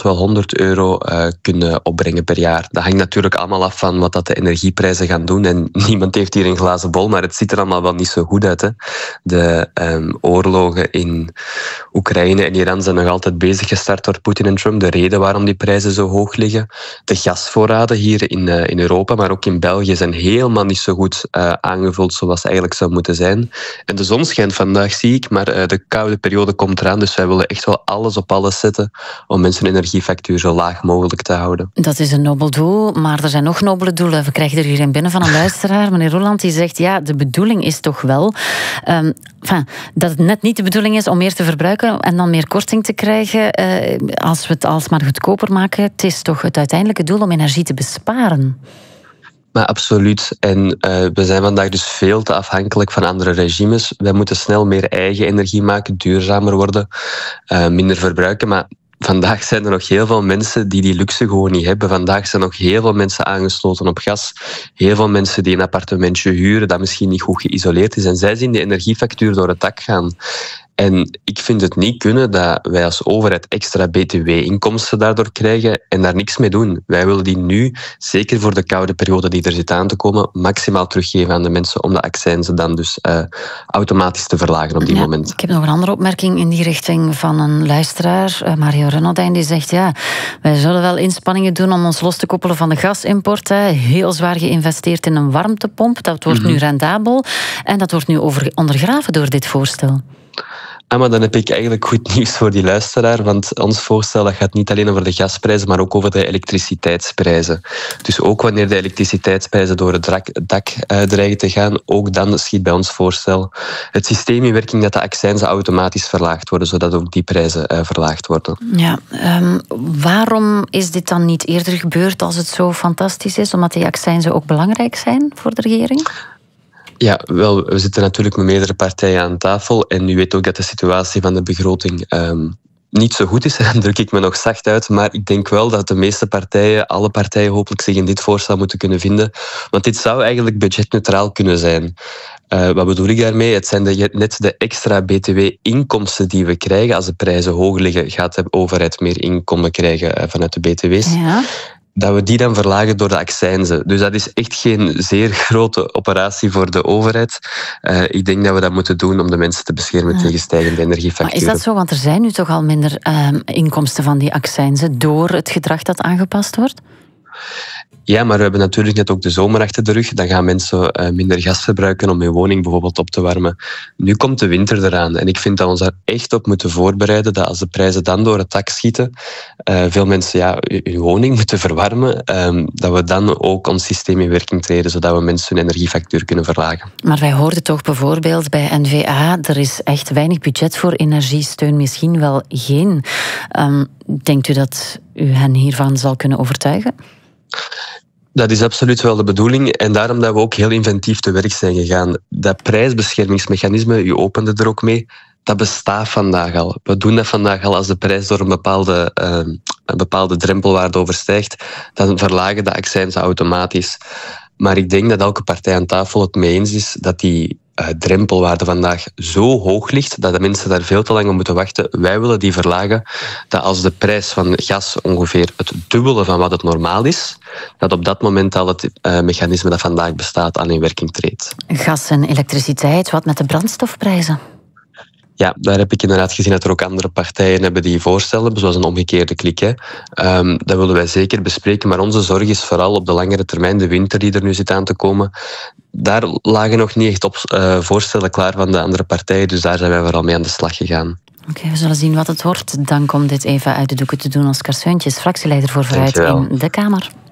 wel €100 kunnen opbrengen per jaar. Dat hangt natuurlijk allemaal af van wat dat de energieprijzen gaan doen. En niemand heeft hier een glazen bol, maar het ziet er allemaal wel niet zo goed uit. Hè. De oorlogen in Oekraïne en Iran zijn nog altijd bezig gestart door Poetin en Trump. De reden waarom die prijzen zo hoog liggen. De gasvoorraden hier in Europa, maar ook in België, zijn helemaal niet zo goed aangevuld zoals ze eigenlijk zou moeten zijn. En de zon schijnt vandaag, zie ik, maar de koude periode komt eraan. Dus wij willen echt wel alles op alles zetten om mensen hun energiefactuur zo laag mogelijk te houden. Dat is een nobel doel, maar er zijn nog nobele doelen. We krijgen er hier een binnen van een luisteraar. Meneer Roeland, die zegt, ja, de bedoeling is toch wel dat het net niet de bedoeling is om meer te verbruiken en dan meer korting te krijgen als we het alsmaar goedkoper maken. Het is toch het uiteindelijke doel om energie te besparen? Maar absoluut. En we zijn vandaag dus veel te afhankelijk van andere regimes. Wij moeten snel meer eigen energie maken, duurzamer worden, minder verbruiken. Maar vandaag zijn er nog heel veel mensen die luxe gewoon niet hebben. Vandaag zijn nog heel veel mensen aangesloten op gas. Heel veel mensen die een appartementje huren dat misschien niet goed geïsoleerd is. En zij zien de energiefactuur door het dak gaan. En ik vind het niet kunnen dat wij als overheid extra btw-inkomsten daardoor krijgen en daar niks mee doen. Wij willen die nu, zeker voor de koude periode die er zit aan te komen, maximaal teruggeven aan de mensen om de accijnzen dan dus automatisch te verlagen op die moment. Ik heb nog een andere opmerking in die richting van een luisteraar, Mario Renaudijn, die zegt, ja, wij zullen wel inspanningen doen om ons los te koppelen van de gasimport. Heel zwaar geïnvesteerd in een warmtepomp, dat wordt nu rendabel en dat wordt nu ondergraven door dit voorstel. Maar dan heb ik eigenlijk goed nieuws voor die luisteraar, want ons voorstel dat gaat niet alleen over de gasprijzen, maar ook over de elektriciteitsprijzen. Dus ook wanneer de elektriciteitsprijzen door het dak dreigen te gaan, ook dan schiet bij ons voorstel het systeem in werking dat de accijnzen automatisch verlaagd worden, zodat ook die prijzen verlaagd worden. Ja, waarom is dit dan niet eerder gebeurd als het zo fantastisch is? Omdat die accijnzen ook belangrijk zijn voor de regering? Ja, wel, we zitten natuurlijk met meerdere partijen aan tafel en u weet ook dat de situatie van de begroting niet zo goed is. Dan druk ik me nog zacht uit, maar ik denk wel dat de meeste partijen, alle partijen hopelijk zich in dit voorstel moeten kunnen vinden, want dit zou eigenlijk budgetneutraal kunnen zijn. Wat bedoel ik daarmee? Het zijn net de extra btw-inkomsten die we krijgen. Als de prijzen hoog liggen, gaat de overheid meer inkomen krijgen vanuit de btw's. Ja. Dat we die dan verlagen door de accijnzen. Dus dat is echt geen zeer grote operatie voor de overheid. Ik denk dat we dat moeten doen om de mensen te beschermen tegen stijgende energiefacturen. Maar is dat zo? Want er zijn nu toch al minder inkomsten van die accijnzen door het gedrag dat aangepast wordt? Ja, maar we hebben natuurlijk net ook de zomer achter de rug. Dan gaan mensen minder gas verbruiken om hun woning bijvoorbeeld op te warmen. Nu komt de winter eraan en ik vind dat we ons daar echt op moeten voorbereiden dat als de prijzen dan door het dak schieten, veel mensen hun woning moeten verwarmen, dat we dan ook ons systeem in werking treden, zodat we mensen hun energiefactuur kunnen verlagen. Maar wij hoorden toch bijvoorbeeld bij N-VA, er is echt weinig budget voor energiesteun, misschien wel geen. Denkt u dat u hen hiervan zal kunnen overtuigen? Dat is absoluut wel de bedoeling en daarom dat we ook heel inventief te werk zijn gegaan. Dat prijsbeschermingsmechanisme, u opende er ook mee, dat bestaat vandaag al. We doen dat vandaag al als de prijs door een bepaalde drempelwaarde overstijgt, dan verlagen de accijnzen automatisch. Maar ik denk dat elke partij aan tafel het mee eens is dat die drempelwaarde vandaag zo hoog ligt dat de mensen daar veel te lang op moeten wachten. Wij willen die verlagen, dat als de prijs van gas ongeveer het dubbele van wat het normaal is, dat op dat moment al het mechanisme dat vandaag bestaat aan in werking treedt. Gas en elektriciteit, wat met de brandstofprijzen? Ja, daar heb ik inderdaad gezien dat er ook andere partijen hebben die voorstellen, zoals een omgekeerde klik. Dat willen wij zeker bespreken, maar onze zorg is vooral op de langere termijn, de winter die er nu zit aan te komen. Daar lagen nog niet echt op voorstellen klaar van de andere partijen, dus daar zijn wij vooral mee aan de slag gegaan. Oké, we zullen zien wat het wordt. Dank om dit even uit de doeken te doen. Oscar Seuntjes, fractieleider voor Vooruit in de Kamer.